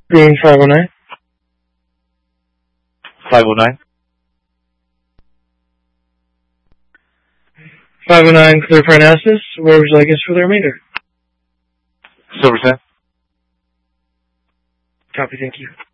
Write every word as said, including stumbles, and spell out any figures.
Green five oh nine. five oh nine. five oh nine, clear for analysis. Where would you like us for the remainder? Silverton. Copy, thank you.